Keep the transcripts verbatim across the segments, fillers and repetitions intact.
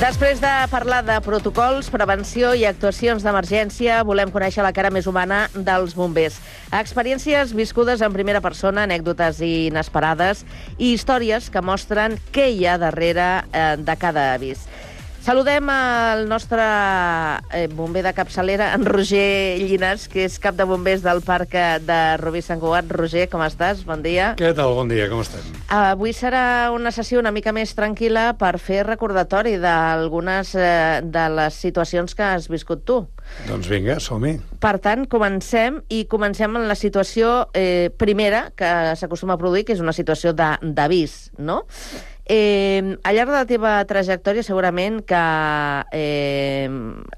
Després de parlar de protocols, prevenció i actuacions d'emergència, volem conèixer la cara més humana dels bombers. Experiències viscudes en primera persona, anècdotes inesperades i històries que mostren què hi ha darrere eh, de cada avís. Saludem el nostre eh, bomber de capçalera, en Roger Llinàs, que és cap de bombers del Parc de Rubí Sant Cugat. Roger, com estàs? Bon dia. Què tal? Bon dia, com estem? Avui serà una sessió una mica més tranquil·la per fer recordatori d'algunes eh, de les situacions que has viscut tu. Doncs vinga, som-hi. Per tant, comencem, i comencem en la situació eh, primera que s'acostuma a produir, que és una situació de- d'avís, no? Eh, al llarg de la teva trajectòria segurament que eh,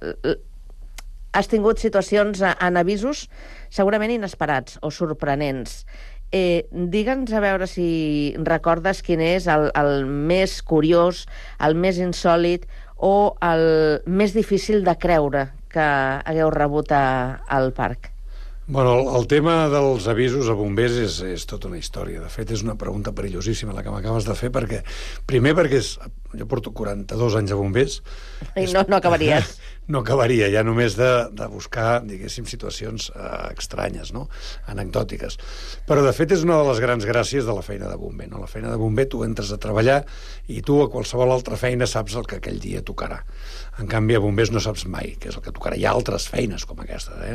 has tingut situacions en avisos segurament inesperats o sorprenents. Eh, Digue'ns a veure si recordes quin és el, el més curiós, el més insòlit o el més difícil de creure que hagueu rebut a, al parc. Bueno, el, el tema dels avisos a bombers és, és tota una història. De fet, és una pregunta perillosíssima la que m'acabes de fer, perquè, primer perquè és, jo porto quaranta-dos anys a bombers. I no, no acabaries. No acabaria, ja només de, de buscar, diguéssim, situacions eh, estranyes, no? Anecdòtiques. Però, de fet, és una de les grans gràcies de la feina de bomber, no? La feina de bomber, tu entres a treballar i tu a qualsevol altra feina saps el que aquell dia tocarà. En canvi, a bombers no saps mai què és el que tocarà. Hi ha altres feines com aquesta, eh?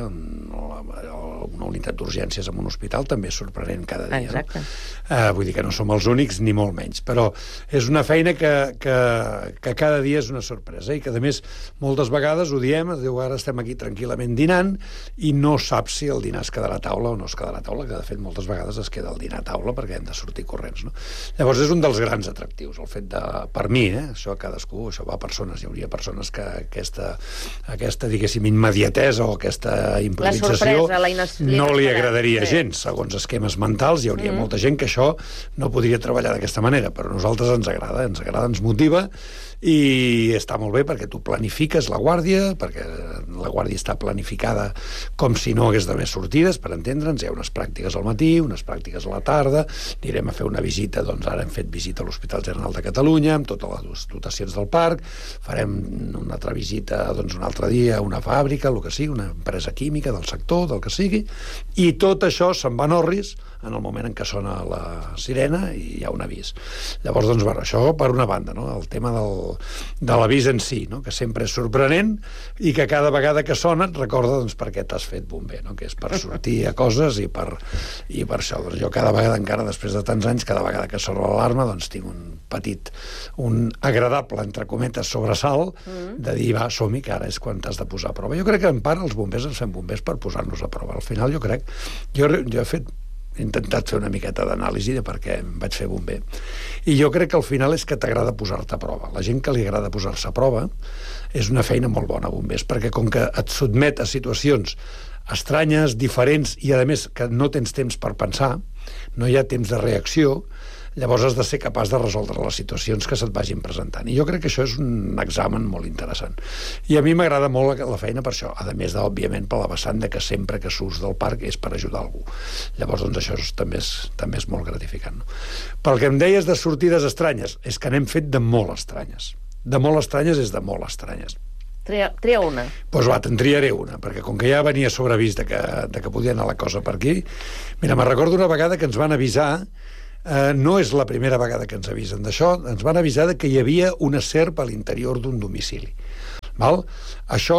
Una unitat d'urgències en un hospital també és sorprenent cada dia. Exacte. No? Uh, vull dir que no som els únics, ni molt menys. Però és una feina que, que, que cada dia és una sorpresa i que, a més, moltes vegades ho diem, es diu, ara estem aquí tranquil·lament dinant i no saps si el dinar es quedarà a taula o no es quedarà a taula, que de fet moltes vegades es queda el dinar a taula perquè hem de sortir corrents, no? Llavors és un dels grans atractius, el fet de, per mi, eh, això cadascú, això va a persones, hi hauria persones que aquesta, aquesta diguéssim, immediatesa o aquesta improvisació la sorpresa, la ines- no li l'inesperat, agradaria sí. gens, segons esquemes mentals, hi hauria Mm. molta gent que això no podria treballar d'aquesta manera, però a nosaltres ens agrada, ens agrada, ens motiva, i està molt bé perquè tu planifiques la guàrdia, perquè la guàrdia està planificada com si no hagués d'haver sortides, per entendre'ns, hi ha unes pràctiques al matí, unes pràctiques a la tarda, anirem a fer una visita, doncs ara hem fet visita a l'Hospital General de Catalunya, amb totes les dotacions del parc, farem una altra visita, doncs un altre dia a una fàbrica, el que sigui, una empresa química del sector, del que sigui, i tot això se'n va en orris en el moment en què sona la sirena i hi ha un avís. Llavors, doncs, bueno, això per una banda, no? El tema del, de l'avís en si, no? Que sempre és sorprenent i que cada vegada que sona et recorda, doncs, per què t'has fet bomber, no? Que és per sortir a coses i per, i per això. Doncs jo cada vegada, encara després de tants anys, cada vegada que sona l'alarma, doncs tinc un petit, un agradable, entre cometes, sobresalt mm. de dir, va, som-hi, que ara és quan t'has de posar a prova. Jo crec que en part els bombers ens fem bombers per posar-nos a prova. Al final jo crec, jo, jo he fet he intentat fer una miqueta d'anàlisi de per què em vaig fer bomber. I jo crec que al final és que t'agrada posar-te a prova. La gent que li agrada posar-se a prova és una feina molt bona, bombers, perquè com que et sotmet a situacions estranyes, diferents, i a més que no tens temps per pensar, no hi ha temps de reacció, llavors has de ser capaç de resoldre les situacions que se't vagin presentant. I jo crec que això és un examen molt interessant. I a mi m'agrada molt la feina per això, a més d'òbviament per la vessant de que sempre que surts del parc és per ajudar algú. Llavors, doncs, això és, també, és, també és molt gratificant. No? Pel que em deies de sortides estranyes, és que n'hem fet de molt estranyes. De molt estranyes és de molt estranyes. Tria, tria una. Doncs pues va, te'n triaré una, perquè com que ja venia sobrevist de que, de que podia anar la cosa per aquí, mira, me'n recordo una vegada que ens van avisar. Uh, no és la primera vegada que ens avisen d'això, ens van avisar de que hi havia una serp a l'interior d'un domicili. Val? Això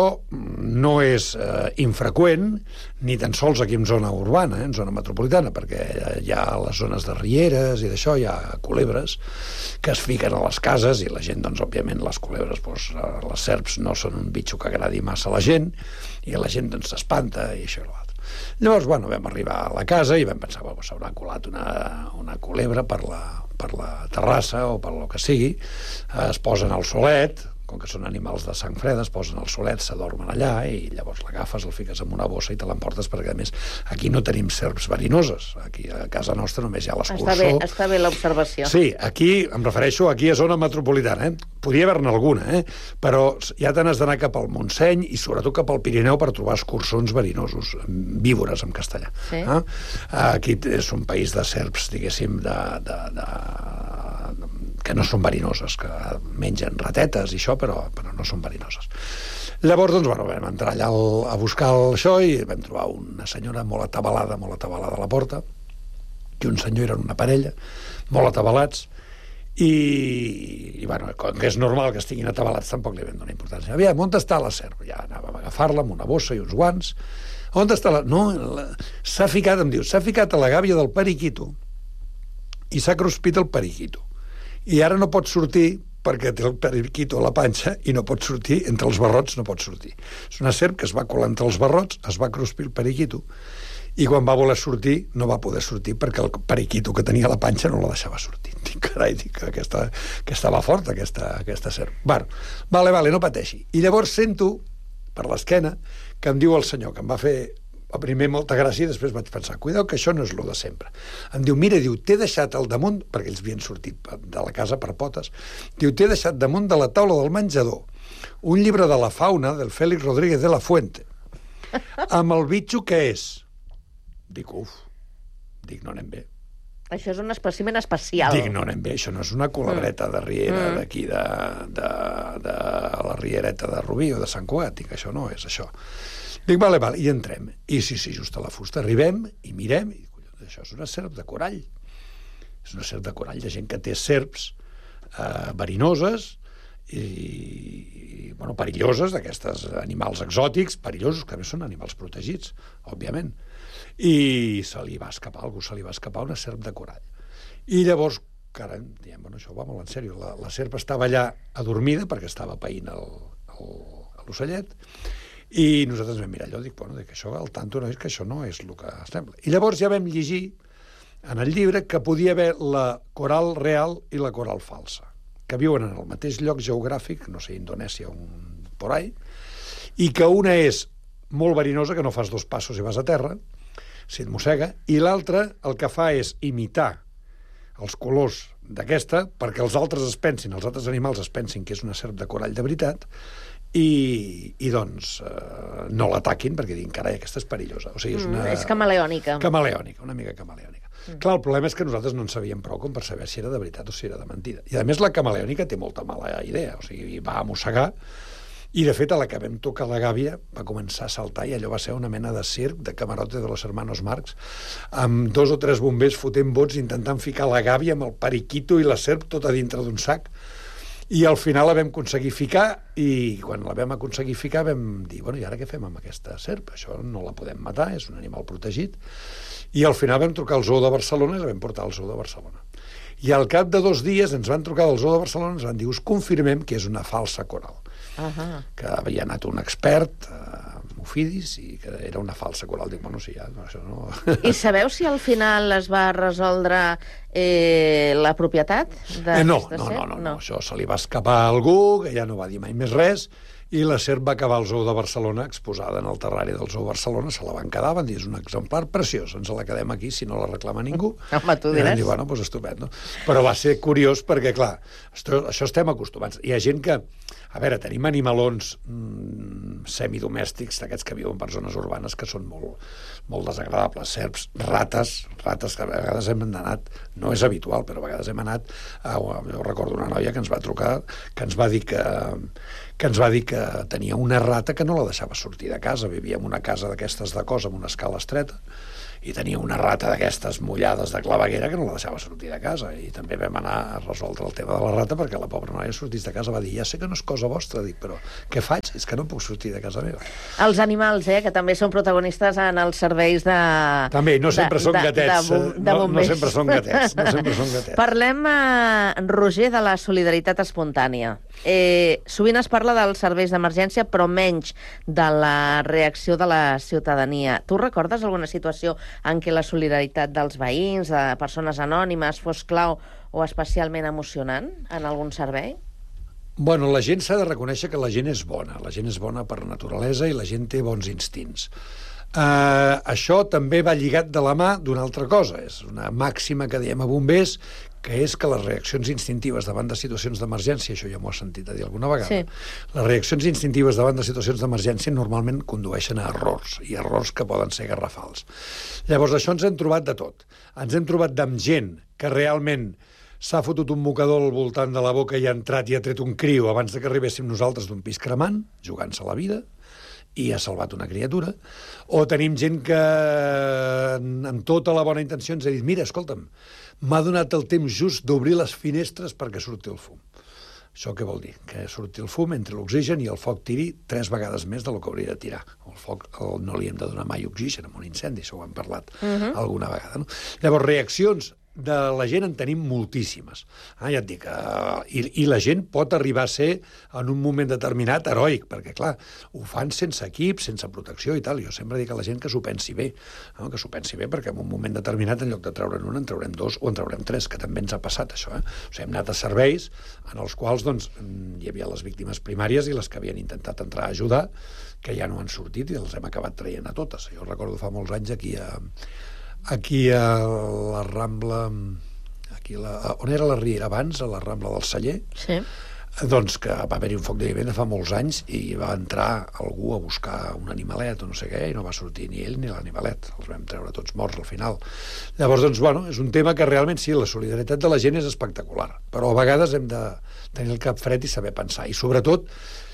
no és uh, infreqüent, ni tan sols aquí en zona urbana, eh, en zona metropolitana, perquè hi ha les zones de rieres i d'això, hi ha culebres que es fiquen a les cases i la gent, doncs, òbviament, les culebres, doncs, uh, les serps no són un bitxo que agradi massa a la gent i la gent, doncs, s'espanta i això i l'altre. Llavors, bueno, vam arribar a la casa i vam pensar, bueno, s'haurà colat una, una culebra per la, per la terrassa o per lo que sigui, es posen al solet, com que són animals de sang freda, es posen al solet, s'adormen allà i llavors l'agafes, el fiques en una bossa i te l'emportes, perquè a més aquí no tenim serps verinoses, aquí a casa nostra només hi ha l'escurçó. Està bé, està bé l'observació. Sí, aquí, em refereixo aquí a zona metropolitana, eh? Podria haver-ne alguna, eh? Però ja te n'has d'anar cap al Montseny i sobretot cap al Pirineu per trobar escurçons verinosos, víbores en castellà. Sí. Eh? Aquí és un país de serps, diguéssim, de, de, de que no són verinoses, que mengen ratetes i això, però, però no són verinoses. Llavors, doncs, bueno, vam entrar allà al, a buscar el, això i vam trobar una senyora molt atabalada, molt atabalada a la porta, i un senyor eren una parella, molt atabalats, i, i bueno, com que és normal que estiguin atabalats, tampoc li vam donar importància. Aviam, on està la serp? Ja anàvem a agafar-la amb una bossa i uns guants. On està la... No, s'ha ficat, em diu, s'ha ficat a la gàbia del periquito i s'ha cruspit el periquito. I ara no pot sortir perquè té el periquito a la panxa i no pot sortir, entre els barrots no pot sortir. És una serp que es va colar entre els barrots, es va cruspir el periquito, i quan va voler sortir no va poder sortir perquè el periquito que tenia a la panxa no la deixava sortir. Dic, carai, dic, aquesta, aquesta va forta, aquesta, aquesta serp. Bueno, vale, vale, no pateixi. I llavors sento, per l'esquena, que em diu el senyor, que em va fer a primer molta gràcia i després vaig pensar, cuidao que això no és lo de sempre. Em diu, mira, diu, t'he deixat al damunt, perquè ells havien sortit de la casa per potes, diu, t'he deixat damunt de la taula del menjador un llibre de la fauna del Félix Rodríguez de la Fuente, amb el bitxo que és. Dic, uf, dic, no anem bé. Això és un espècimen especial. Dic, no anem bé, això no és una culabreta de riera mm. d'aquí, de, de, de la riereta de Rubí o de Sant Cugat, dic, això no és això. Dic, vale, vale, i entrem. I sí, sí, just a la fusta. Arribem i mirem, i collons, això és una serp de corall. És una serp de corall. Hi ha gent que té serps eh, verinoses i, i bueno, perilloses, d'aquestes animals exòtics, perillosos, que a més són animals protegits, òbviament. I se li va escapar, algú se li va escapar una serp de corall. I llavors, cara, diem, bueno, això va molt en sèrio. La, la serp estava allà adormida perquè estava païnt l'ocellet. I nosaltres vam mirar allò, dic, bueno, dic, això, el tanto no és que això no és el que sembla. I llavors ja vam llegir en el llibre que podia haver la coral real i la coral falsa, que viuen en el mateix lloc geogràfic, no sé, Indonèsia o un por ahí, i que una és molt verinosa, que no fas dos passos i vas a terra, si et mossega, i l'altra el que fa és imitar els colors d'aquesta perquè els altres es pensin, els altres animals es pensin que és una serp de corall de veritat, i, i doncs eh, no l'ataquin perquè diuen, carai, aquesta és perillosa. O sigui, és, una... mm, és camaleònica. Camaleònica, una mica camaleònica. Mm. Clar, el problema és que nosaltres no en sabíem prou com per saber si era de veritat o si era de mentida. I a més la camaleònica té molta mala idea, o sigui, va a mossegar, i de fet a la que vam tocar la gàbia va començar a saltar i allò va ser una mena de circ de camarote de los hermanos Marx, amb dos o tres bombers fotent bots intentant ficar la gàbia amb el periquito i la serp tota dintre d'un sac. I al final la vam aconseguir ficar i quan la vam aconseguir ficar vam dir, bueno, i ara què fem amb aquesta serp? Això no la podem matar, és un animal protegit. I al final vam trucar al Zoo de Barcelona i la vam portar al Zoo de Barcelona. I al cap de dos dies ens van trucar del Zoo de Barcelona i ens van dir, us confirmem que és una falsa coral. Uh-huh. Que havia anat un expert, eh, Mufidis, i que era una falsa coral. Dic, bueno, sí, ja, no, això no... I sabeu si al final es va resoldre eh, la propietat d'aquesta eh, no, serp? No, no, no, no, això se li va escapar a algú, que ja no va dir mai més res, i la serp va acabar al Zoo de Barcelona, exposada en el terrari del Zoo de Barcelona, se la van quedar, van dir, és un exemplar preciós, ens la quedem aquí si no la reclama ningú. Home, tu diràs. I van dir, bueno, doncs estupendo. Però va ser curiós perquè, clar, això, això estem acostumats. Hi ha gent que, a veure, tenim animalons mmm, semidomèstics, d'aquests que viuen per zones urbanes, que són molt, molt desagradables. Serps, rates, rates que a vegades hem anat, no és habitual, però a vegades hem anat, a, jo recordo una noia que ens va trucar, que ens va dir que, que ens va dir que tenia una rata que no la deixava sortir de casa, vivia en una casa d'aquestes de cos amb una escala estreta, i tenia una rata d'aquestes mullades de claveguera que no la deixava sortir de casa, i també vam anar a resoldre el tema de la rata perquè la pobra noia sortís de casa, va dir, ja sé que no és cosa vostra, dic, però què faig? És que no puc sortir de casa meva. Els animals, eh, que també són protagonistes en els serveis de... També, no sempre de, són de, gatets, de, de, de no, no sempre són gatets, no sempre són gatets. Parlem, eh, Roger, de la solidaritat espontània. Eh, sovint es parla dels serveis d'emergència, però menys de la reacció de la ciutadania. Tu recordes alguna situació en què la solidaritat dels veïns, de persones anònimes, fos clau o especialment emocionant en algun servei? Bueno, la gent s'ha de reconèixer que la gent és bona. La gent és bona per naturalesa i la gent té bons instints. Uh, això també va lligat de la mà d'una altra cosa. És una màxima que diem a bombers, que és que les reaccions instintives davant de situacions d'emergència, això ja m'ho has sentit a dir alguna vegada, sí. Les reaccions instintives davant de situacions d'emergència normalment condueixen a errors, i errors que poden ser garrafals. Llavors, això ens hem trobat de tot. Ens hem trobat amb gent que realment s'ha fotut un mocador al voltant de la boca i ha entrat i ha tret un criu abans de que arribéssim nosaltres d'un pis cremant, jugant-se la vida, i ha salvat una criatura. O tenim gent que, amb tota la bona intenció, ens ha dit, mira, escolta'm, m'ha donat el temps just d'obrir les finestres perquè surti el fum. Això què vol dir? Que surti el fum, entre l'oxigen i el foc tiri tres vegades més del que hauria de tirar. El foc el, no li hem de donar mai oxigen en un incendi, això ho hem parlat uh-huh. alguna vegada. No? Llavors, reaccions de la gent en tenim moltíssimes. Ah, ja et dic, uh, i, i la gent pot arribar a ser, en un moment determinat, heroic, perquè, clar, ho fan sense equip, sense protecció i tal. Jo sempre dic a la gent que s'ho pensi bé, no? que s'ho pensi bé, perquè en un moment determinat, en lloc de treure'n un, en traurem dos o en traurem tres, que també ens ha passat, això. Eh? O sigui, hem anat a serveis en els quals, doncs, hi havia les víctimes primàries i les que havien intentat entrar a ajudar, que ja no han sortit i els hem acabat traient a totes. Jo recordo fa molts anys aquí a... aquí a la Rambla, aquí la, on era la Riera abans, a la Rambla del Celler, sí. doncs que va haver-hi un foc de vivenda fa molts anys i va entrar algú a buscar un animalet o no sé què, i no va sortir ni ell ni l'animalet, els vam treure tots morts al final. Llavors, doncs, bueno, és un tema que realment sí, la solidaritat de la gent és espectacular, però a vegades hem de tenir el cap fred i saber pensar, i sobretot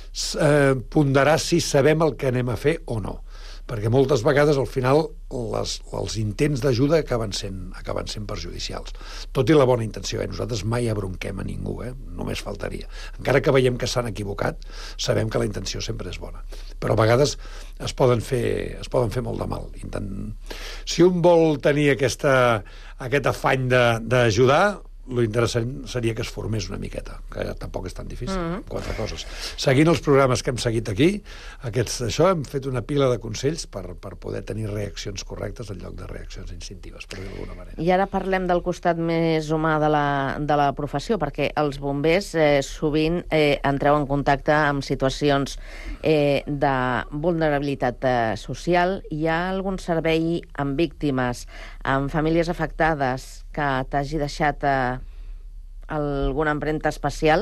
eh, ponderar si sabem el que anem a fer o no, perquè moltes vegades al final les, els intents d'ajuda acaben sent, acaben sent perjudicials. Tot i la bona intenció, eh? Nosaltres mai abronquem a ningú, eh? Només faltaria. Encara que veiem que s'han equivocat, sabem que la intenció sempre és bona. Però a vegades es poden fer, es poden fer molt de mal. Intent... Si un vol tenir aquesta, aquest afany d'ajudar, lo interessant seria que es formés una miqueta, que tampoc és tan difícil, mm-hmm. quatre coses. Seguint els programes que hem seguit aquí, aquests, això, hem fet una pila de consells per, per poder tenir reaccions correctes en lloc de reaccions instintives, per dir-ho d'alguna manera. I ara parlem del costat més humà de la, de la professió, perquè els bombers eh, sovint eh, entreu en contacte amb situacions eh, de vulnerabilitat eh, social. Hi ha algun servei amb víctimes, amb famílies afectades, que t'hagi deixat eh, alguna empremta especial?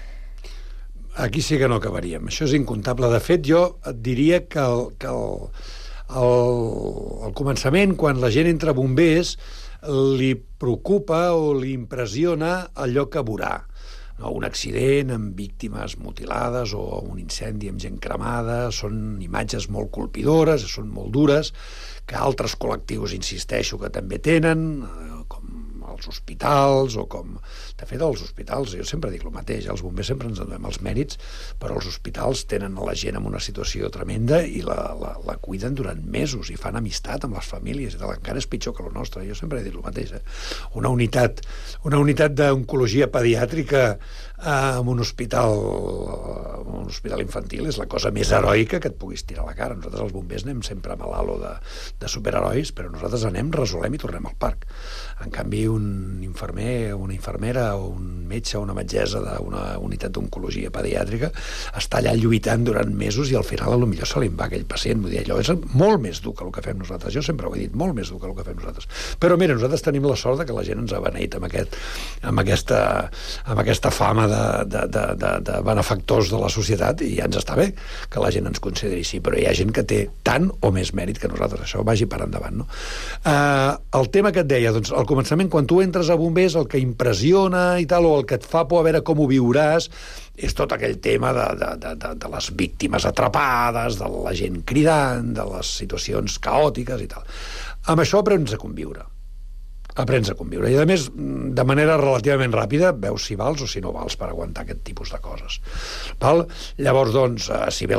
Aquí sí que no acabaríem. Això és incontable. De fet, jo et diria que el, que el, el, el començament, quan la gent entra a bombers, li preocupa o li impressiona allò que veurà. No, un accident amb víctimes mutilades o un incendi amb gent cremada, són imatges molt colpidores, són molt dures, que altres col·lectius, insisteixo, que també tenen, com els hospitals o com... De fet, els hospitals, jo sempre dic el mateix, els bombers sempre ens en donem els mèrits, però els hospitals tenen la gent en una situació tremenda i la, la, la cuiden durant mesos i fan amistat amb les famílies i tal. Encara és pitjor que la nostra, jo sempre he dit el mateix. Eh? Una unitat, una unitat d'oncologia pediàtrica eh, en un hospital en un hospital infantil és la cosa més heroica que et puguis tirar a la cara. Nosaltres els bombers anem sempre amb l'halo de, de superherois, però nosaltres anem, resolem i tornem al parc. En canvi, un infermer o una infermera o un metge o una metgessa d'una unitat d'oncologia pediàtrica està allà lluitant durant mesos i al final a lo millor se li en va aquell pacient. Vull dir, allò és molt més dur que el que fem nosaltres. Jo sempre ho he dit, molt més dur que el que fem nosaltres. Però mira, nosaltres tenim la sort de que la gent ens ha beneït amb, aquest, amb, aquesta, amb aquesta fama de, de, de, de, de benefactors de la societat, i ja ens està bé que la gent ens consideri així, però hi ha gent que té tant o més mèrit que nosaltres. Això vagi per endavant, no? Uh, el tema que et deia, doncs, al començament, quan tu entres a bombers, el que impressiona i tal, o el que et fa por a veure com ho viuràs, és tot aquell tema de, de, de, de, de les víctimes atrapades, de la gent cridant, de les situacions caòtiques i tal. Amb això aprens a conviure. Aprens a conviure. I, a més, de manera relativament ràpida, veus si vals o si no vals per aguantar aquest tipus de coses. Val? Llavors, doncs, si ve